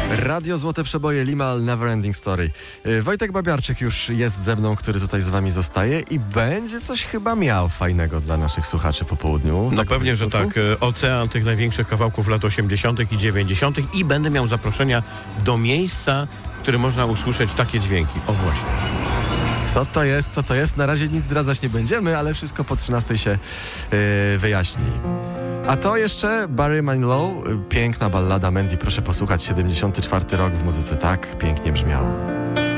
Radio Złote Przeboje, Limahl, Neverending Story. Wojtek Babiarczyk już jest ze mną, który tutaj z wami zostaje i będzie coś chyba miał fajnego dla naszych słuchaczy po południu. No tak pewnie, że tak. Ocean tych największych kawałków lat 80. i 90. i będę miał zaproszenia do miejsca, w którym można usłyszeć takie dźwięki. O właśnie. Co to jest? Na razie nic zdradzać nie będziemy, ale wszystko po 13 się wyjaśni. A to jeszcze Barry Manilow, piękna ballada Mandy, proszę posłuchać, 74 rok w muzyce tak pięknie brzmiało.